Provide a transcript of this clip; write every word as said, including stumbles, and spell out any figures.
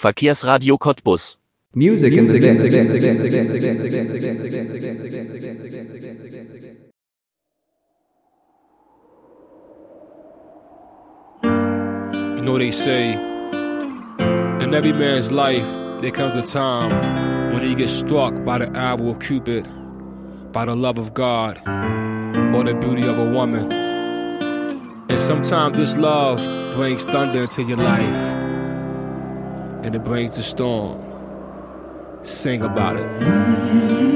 Verkehrsradio Cottbus. Music in the mix. You know they say, in every man's life, there comes a time when he gets struck by the arrow of Cupid, by the love of God, or the beauty of a woman. And sometimes this love brings thunder into your life, and it brings the storm. Sing about it.